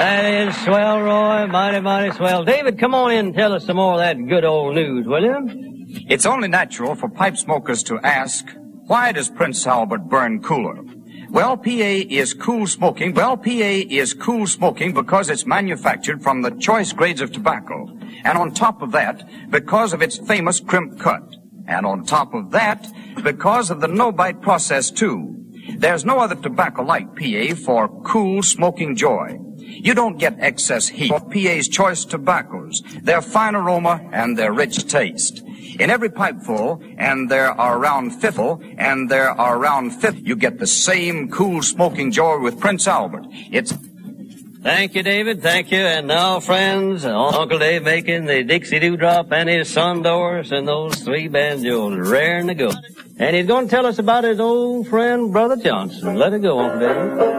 That is swell, Roy. Mighty, mighty swell. David, come on in and tell us some more of that good old news, will you? It's only natural for pipe smokers to ask, why does Prince Albert burn cooler? Well, PA is cool smoking. Well, PA is cool smoking because it's manufactured from the choice grades of tobacco. And on top of that, because of its famous crimp cut. And on top of that, because of the no-bite process, too. There's no other tobacco like PA for cool smoking joy. You don't get excess heat of PA's choice tobaccos, their fine aroma, and their rich taste. In every pipeful, and there are around 50, you get the same cool smoking joy with Prince Albert. It's... Thank you, David. Thank you. And now, friends, Uncle Dave making the Dixie Dewdrop and his son Doris and those three banjos raring to go. And he's going to tell us about his old friend, Brother Johnson. Let it go, Uncle Dave.